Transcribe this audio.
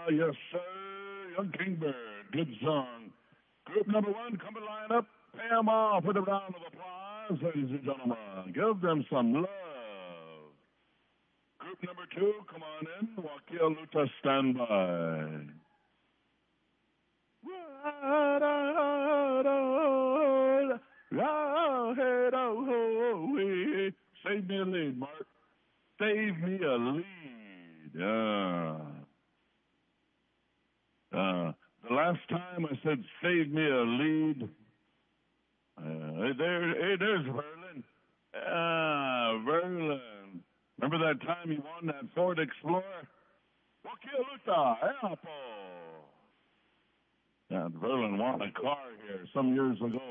yes, sir. Young Kingbird. Good song. Group number one, come and line up. Pay them off with a round of applause, ladies and gentlemen. Give them some love. Group number two, come on in. Wakil Luta, stand by. Save me a lead, Mark. Save me a lead. The last time I said save me a lead, there's Verlin. Verlin. Remember that time you won that Ford Explorer? Wakiluta, Apple. Yeah, Verlin won a car here some years ago.